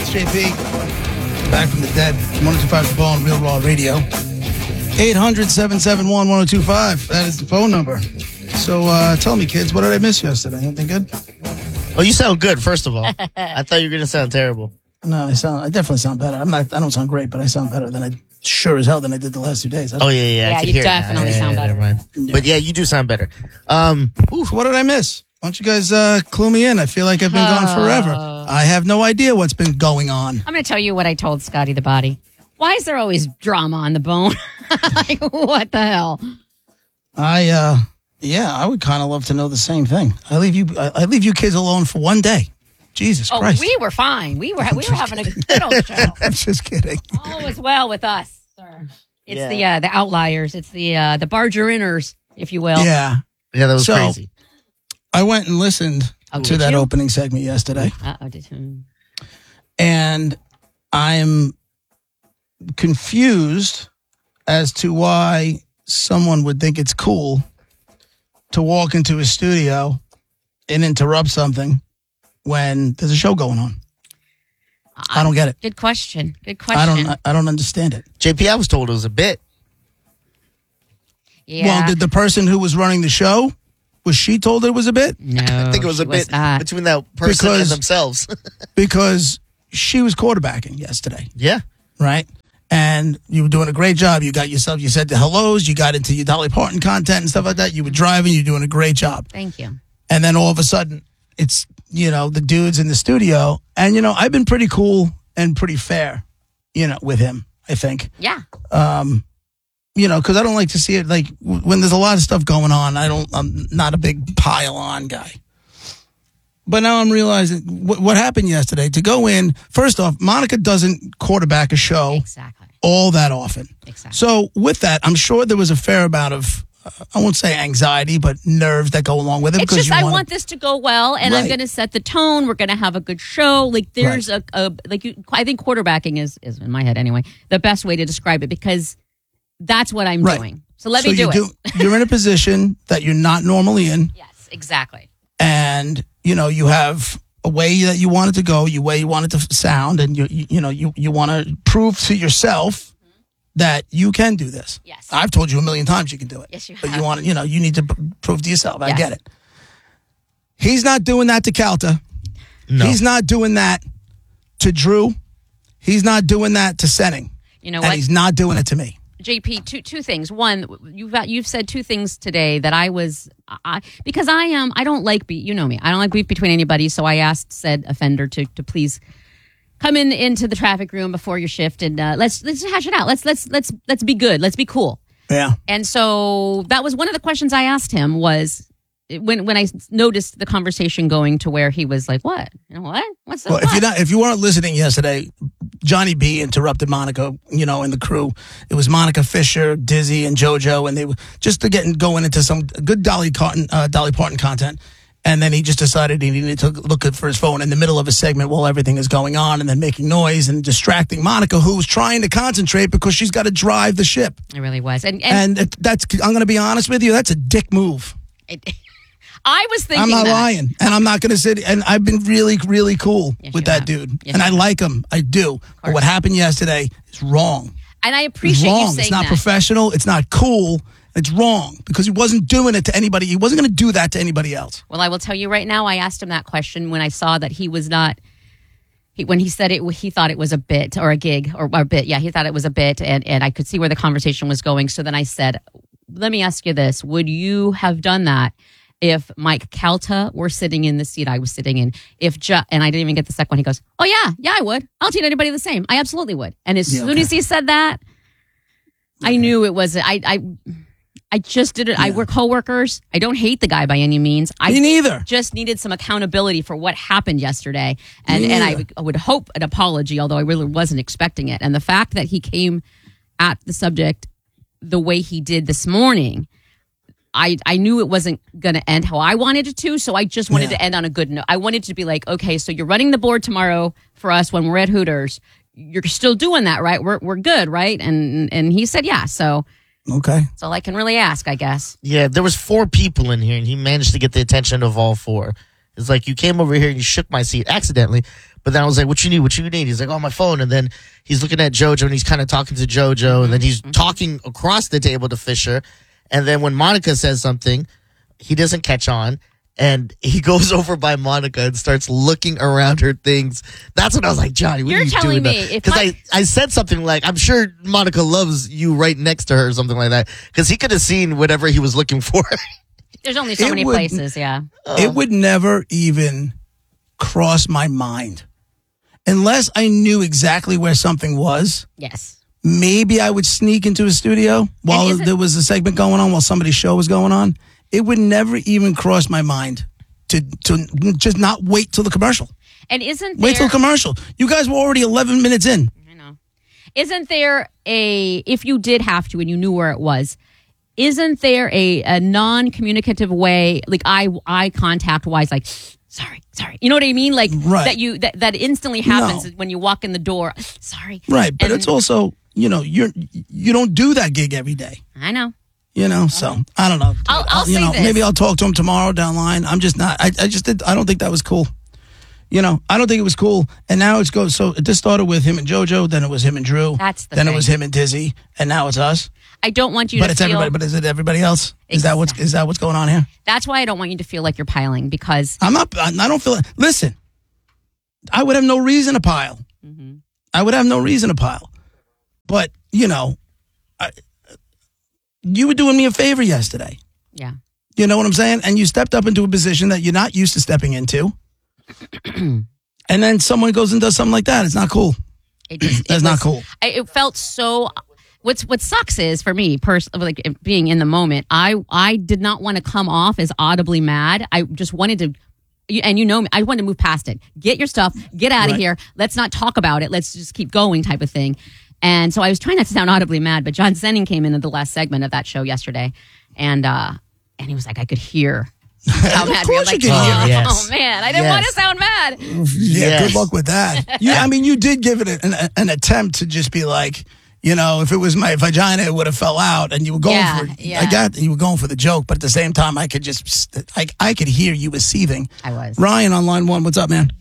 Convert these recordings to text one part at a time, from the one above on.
JP. Back from the dead. 102.5 The Bone, Real Raw Radio. 800-771-1025. That is the phone number. So tell me, kids, what did I miss yesterday? Anything good? Oh, you sound good, first of all. I thought you were going to sound terrible. No, I definitely sound better. I don't sound great, but I sound better than I did the last 2 days. Oh, yeah. Yeah, you definitely sound better. Yeah. But yeah, you do sound better. So what did I miss? Why don't you guys clue me in? I feel like I've been gone forever. I have no idea what's been going on. I'm going to tell you what I told Scotty the Body. Why is there always drama on the bone? Like, what the hell? I would kind of love to know the same thing. I leave you kids alone for one day. Jesus Christ. We were fine. We were having a good old show. I'm just kidding. All was well with us, sir. It's the outliers. It's the barger-inners, if you will. Yeah. Yeah, that was crazy. I went and listened to that opening segment yesterday. Did you? And I'm confused as to why someone would think it's cool to walk into a studio and interrupt something when there's a show going on. I don't get it. Good question. I don't understand it. JP, I was told it was a bit. Yeah. Well, did the person who was running the show, was she told it was a bit? No, I think it was a bit between that person and themselves. Because she was quarterbacking yesterday. Yeah. Right? And you were doing a great job. You said the hellos, you got into your Dolly Parton content and stuff like that. You were driving, you're doing a great job. Thank you. And then all of a sudden, it's, the dudes in the studio. And, I've been pretty cool and pretty fair, with him, I think. Yeah. Because I don't like to see it, like, when there's a lot of stuff going on, I'm not a big pile-on guy. But now I'm realizing what happened yesterday. To go in, first off, Monica doesn't quarterback a show all that often. Exactly. So with that, I'm sure there was a fair amount of, I won't say anxiety, but nerves that go along with it. It's just I want this to go well, and Right. I'm going to set the tone. We're going to have a good show. Like there's I think quarterbacking is in my head anyway the best way to describe it because that's what I'm doing. So let me do it. You're in a position that you're not normally in. Yes, exactly. And you have a way that you want it to go, you way you want it to sound, and you want to prove to yourself that you can do this. Yes. I've told you a million times you can do it. Yes, you But have. you want to, you need to prove to yourself. I Yes. get it. He's not doing that to Calta. No. He's not doing that to Drew. He's not doing that to Senning. You know And what? he's not doing it to me. JP, two things. One, you've said two things today that because I don't like beef. You know me. I don't like beef between anybody. So I asked said offender to please come into the traffic room before your shift and let's hash it out. Let's be good. Let's be cool. Yeah. And so that was one of the questions I asked him was when I noticed the conversation going to where he was like, "What? What? What's the?" Well, if you weren't listening yesterday, Johnny B interrupted Monica, and the crew. It was Monica Fisher, Dizzy, and JoJo, and they were just going into some good Dolly Parton content. And then he just decided he needed to look for his phone in the middle of a segment while everything is going on, and then making noise and distracting Monica, who was trying to concentrate because she's got to drive the ship. It really was, and that's. I'm going to be honest with you. That's a dick move. I was thinking. I'm not that. lying, and I'm not going to sit. And I've been really, really cool with that dude, and I like him. I do. But what happened yesterday is wrong. And I appreciate you saying that. It's not professional. It's not cool. It's wrong because he wasn't doing it to anybody. He wasn't going to do that to anybody else. Well, I will tell you right now. I asked him that question when I saw that he was not. When he said it, he thought it was a bit or a gig or a bit. Yeah, he thought it was a bit, and I could see where the conversation was going. So then I said, "Let me ask you this: would you have done that?" If Mike Calta were sitting in the seat I was sitting in, and I didn't even get the second one, he goes, "Oh yeah, I would. I'll treat anybody the same. I absolutely would." And as soon as he said that, I knew it was. I just did it. Yeah. We're coworkers. I don't hate the guy by any means. Me neither. Just needed some accountability for what happened yesterday, and I would hope an apology, although I really wasn't expecting it. And the fact that he came at the subject the way he did this morning. I knew it wasn't going to end how I wanted it to, so I just wanted to end on a good note. I wanted to be like, okay, so you're running the board tomorrow for us when we're at Hooters. You're still doing that, right? We're good, right? And he said, yeah. So okay, that's all I can really ask, I guess. Yeah, there was 4 people in here, and he managed to get the attention of all 4. It's like, you came over here and you shook my seat accidentally. But then I was like, what you need? What you need? He's like, on my phone. And then he's looking at JoJo and he's kind of talking to JoJo. And then he's talking across the table to Fisher. And then when Monica says something, he doesn't catch on. And he goes over by Monica and starts looking around her things. That's when I was like, Johnny, what are you telling doing? me Because I said something like, I'm sure Monica loves you right next to her or something like that. Because he could have seen whatever he was looking for. There's only so many places, yeah. It would never even cross my mind. Unless I knew exactly where something was. Yes. Maybe I would sneak into a studio while there was a segment going on, while somebody's show was going on. It would never even cross my mind to just not wait till the commercial. And wait till commercial? You guys were already 11 minutes in. I know. Isn't there if you did have to and you knew where it was, isn't there a non-communicative way, like eye contact wise, like, sorry. You know what I mean? Like that instantly happens when you walk in the door. Sorry. Right. But it's also, you don't do that gig every day. I know. So I don't know. I'll say this. Maybe I'll talk to him tomorrow down the line. I'm just not. I don't think that was cool. I don't think it was cool. And now it's goes. So this started with him and JoJo. Then it was him and Drew. That's the then thing. it was him and Dizzy. And now it's us. I don't want you but to it's feel. Everybody. But is it everybody else? Exactly. Is that what's going on here? That's why I don't want you to feel like you're piling, because I'm not. I don't feel. Listen, I would have no reason to pile. Mm-hmm. I would have no reason to pile. But you were doing me a favor yesterday. Yeah. You know what I'm saying? And you stepped up into a position that you're not used to stepping into. And then someone goes and does something like that. It's not cool. That's not cool. It felt so. What sucks is, for me, like being in the moment, I did not want to come off as audibly mad. I just wanted to, and me, I wanted to move past it. Get your stuff, get out of here. Let's not talk about it. Let's just keep going, type of thing. And so I was trying not to sound audibly mad, but John Senning came in at the last segment of that show yesterday, and he was like, I could hear how mad we were. Like, oh man, I didn't want to sound mad. Yeah, good luck with that. You did give it an attempt to just be like, if it was my vagina, it would have fell out, and you were going for it. Yeah. I got that you were going for the joke, but at the same time, I could just, I could hear you were seething. I was. Ryan on line 1, what's up, man?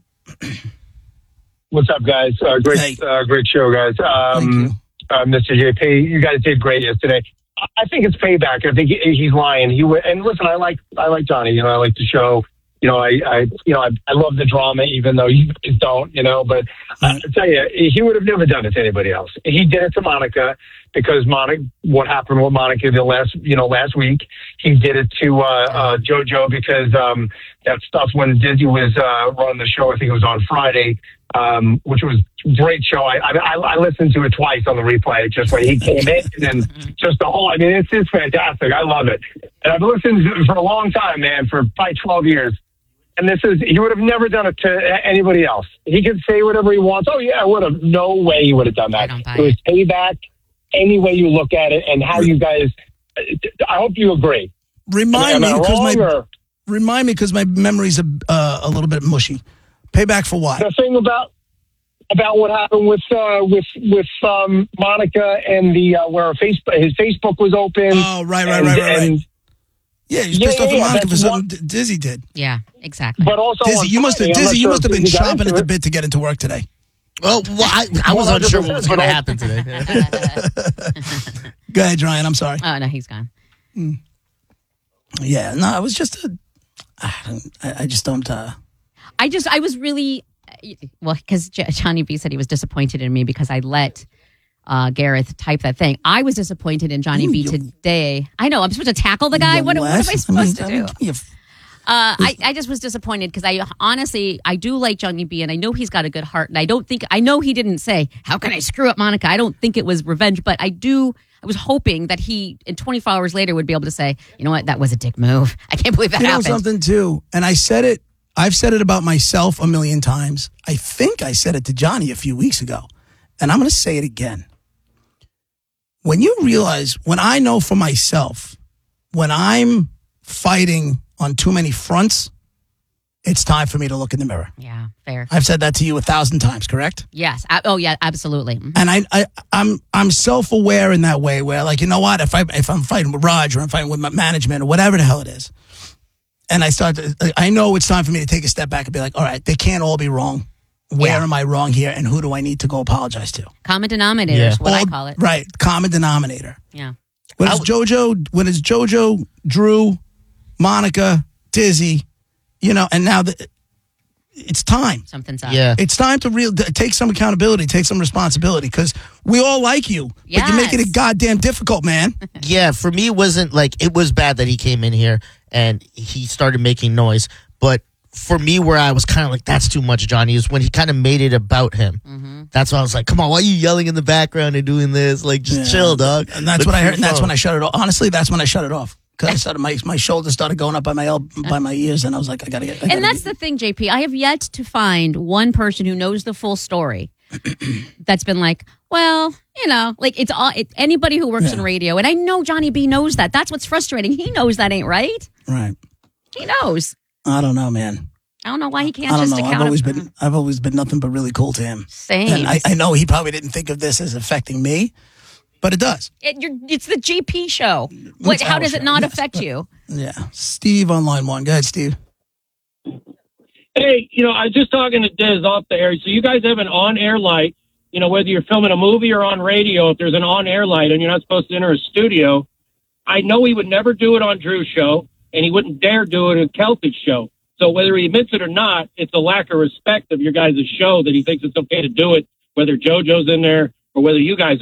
What's up, guys? Great show, guys. Mr. JP, you guys did great yesterday. I think it's payback. I think he's lying. And listen, I like Johnny. I like the show. I love the drama, even though you guys don't. But I tell you, he would have never done it to anybody else. He did it to Monica because what happened with Monica last week. He did it to JoJo because that stuff when Dizzy was running the show. I think it was on Friday. Which was a great show. I listened to it twice on the replay, just when he came in and just the whole, it's fantastic. I love it. And I've listened to it for a long time, man, for probably 12 years. And he would have never done it to anybody else. He could say whatever he wants. Oh yeah, I would have. No way he would have done that. It was payback any way you look at it, and how you guys, I hope you agree. Remind me, because my memory's a little bit mushy. Payback for what? The thing about what happened with Monica and where his Facebook was open. Oh, right. Yeah, he's pissed off at Monica for something Dizzy did. Yeah, exactly. But also, Dizzy, you must have been chomping at the bit to get into work today. Well, I was unsure what was going to happen today. Go ahead, Ryan. I'm sorry. Oh no, he's gone. Yeah, no, it was just I just don't. I was really, because Johnny B said he was disappointed in me because I let Gareth type that thing. I was disappointed in Johnny B today. I know, I'm supposed to tackle the guy. What am I supposed to do? I just was disappointed because I do like Johnny B, and I know he's got a good heart, and I know he didn't say, how can I screw up Monica? I don't think it was revenge, but I was hoping that he, in 24 hours later, would be able to say, you know what, that was a dick move. I can't believe that happened. You know something too, and I've said it about myself a million times. I think I said it to Johnny a few weeks ago, and I'm going to say it again. When I know for myself, when I'm fighting on too many fronts, it's time for me to look in the mirror. Yeah, fair. I've said that to you 1,000 times, correct? Yes. Yeah, absolutely. And I'm self-aware in that way where, like, you know what? If I'm fighting with Raj or I'm fighting with my management or whatever the hell it is, and I know it's time for me to take a step back and be like, all right, they can't all be wrong. Where am I wrong here, and who do I need to go apologize to? Common denominator is what I call it. Right, common denominator. Yeah. When it's JoJo, Drew, Monica, Dizzy, and now it's time. Something's up. Yeah. It's time to take some accountability, take some responsibility, because we all like you, but you're making it goddamn difficult, man. Yeah, for me, it wasn't like, it was bad that he came in here and he started making noise, but for me, where I was kind of like, that's too much, Johnny, is when he kind of made it about him. Mm-hmm. That's why I was like, come on, why are you yelling in the background and doing this? Like, just chill, dog. And that's what I heard, and that's when I shut it off. Honestly, that's when I shut it off. Because my shoulders started going up by my ears, and I was like, I gotta get. And that's the thing, JP. I have yet to find one person who knows the full story that's been like, well, like it's all anybody who works in radio, and I know Johnny B knows that. That's what's frustrating. He knows that ain't right. Right. He knows. I don't know, man. I don't know why he can't I don't just know. account. I've always been nothing but really cool to him. Same. And I know he probably didn't think of this as affecting me, but it does. It's the GP show. How does it not affect you? Yeah. Steve on line 1. Go ahead, Steve. Hey, I was just talking to Diz off the air. So you guys have an on-air light, whether you're filming a movie or on radio, if there's an on-air light and you're not supposed to enter a studio, I know he would never do it on Drew's show, and he wouldn't dare do it at Kelty's show. So whether he admits it or not, it's a lack of respect of your guys' show that he thinks it's okay to do it, whether JoJo's in there or whether you guys